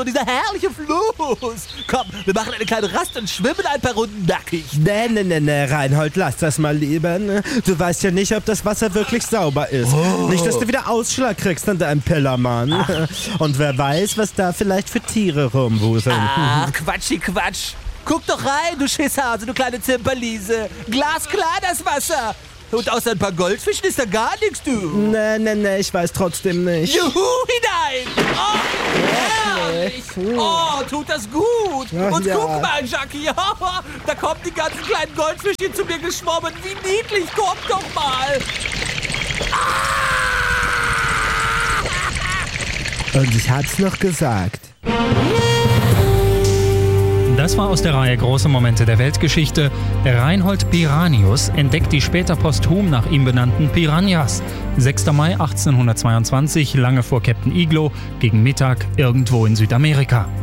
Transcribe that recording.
nur dieser herrliche Fluss. Komm, wir machen eine kleine Rast und schwimmen ein paar Runden nackig. Nee, Reinhold, lass das mal lieber. Ne? Du weißt ja nicht, ob das Wasser wirklich sauber ist. Nicht, dass du wieder Ausschlag kriegst an deinem Pillermann. Und wer weiß, was da vielleicht für Tiere rumwuseln. Ach, Quatsch. Guck doch rein, du Schisshase, du kleine Zimperliese. Glasklar das Wasser. Und außer ein paar Goldfischen ist da gar nichts, du. Nee, ich weiß trotzdem nicht. Juhu, hinein! Oh, herrlich! Oh, tut das gut! Und ja. Guck mal, Jackie, da kommen die ganzen kleinen Goldfischchen zu mir geschwommen. Wie niedlich, komm doch mal! Und ich hab's noch gesagt. Das war aus der Reihe Große Momente der Weltgeschichte. Reinhold Piranius entdeckt die später posthum nach ihm benannten Piranhas. 6. Mai 1822, lange vor Captain Iglo, gegen Mittag irgendwo in Südamerika.